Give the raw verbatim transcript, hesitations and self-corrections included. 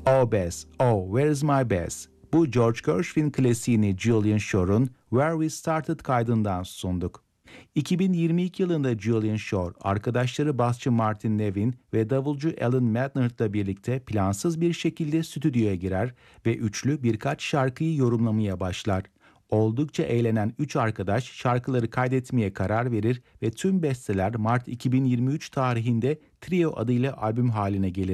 Oh Bess, Oh Where's My Bess? Bu George Gershwin klasiğini Julian Shore'un Where We Started kaydından sunduk. iki bin yirmi iki yılında Julian Shore, arkadaşları basçı Martin Nevin ve davulcu Alan Maynard'la birlikte plansız bir şekilde stüdyoya girer ve üçlü birkaç şarkıyı yorumlamaya başlar. Oldukça eğlenen üç arkadaş şarkıları kaydetmeye karar verir ve tüm besteler Mart iki bin yirmi üç tarihinde Trio adıyla albüm haline gelir.